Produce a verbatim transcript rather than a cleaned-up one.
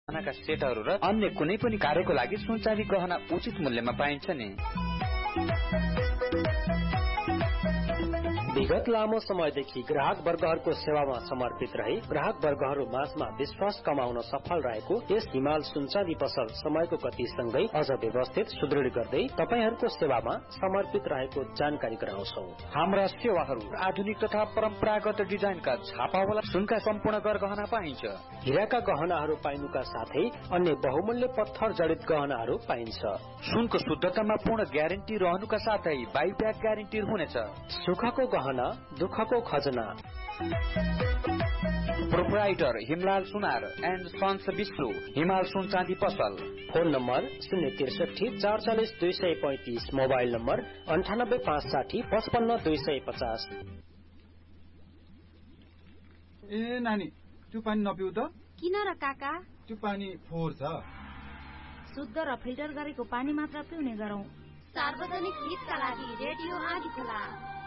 गहनाका सेटहरू र अन्य कुनै पनि कार्यको लागि सुन चाँदी गहना उचित मूल्यमा पाइन्छ नि। विगत लामो समयदेखि ग्राहक वर्गहरूको सेवामा समर्पित रही ग्राहक वर्गहरू माझमा विश्वास कमाउन सफल रहेको यस हिमाल सुनचाँदी पसल समयको गतिसँगै अझ व्यवस्थित सुदृढ गर्दै तपाईहरूको सेवामा समर्पित रहेको जानकारी गराउँछौ। हाम्रा सेवाहरू आधुनिक तथा परम्परागत डिजाइनका छापावाला सुनका सम्पूर्ण गहना पाइन्छ। हिराका गहनाहरू पाइनुका साथै अन्य बहुमूल्य पत्थर जडित गहनाहरू पाइन्छ। सुनको शुद्धतामा पूर्ण ग्यारेन्टी रहनुका साथै बाइब्याक ग्यारेन्टी हुनेछ। सुखको गहना दुःखको खजना। Proprietor Himlal Sunar and sons Vishnu हिमाल सुन चाँदी पसल। फोन नम्बर शून्य त्रिसठी चार चालिस दुई सय पैंतिस। मोबाइल नम्बर अन्ठानब्बे पाँच साठी पचपन्न दुई सय पचास। ए नानी त्यो पानी नपिउ त। किन र काका? त्यो पानी फोहोर छ। शुद्ध र फिल्टर गरेको पानी मात्र पिउने गरौँ। सार्वजनिक हितका लागि रेडियो आदि खुला।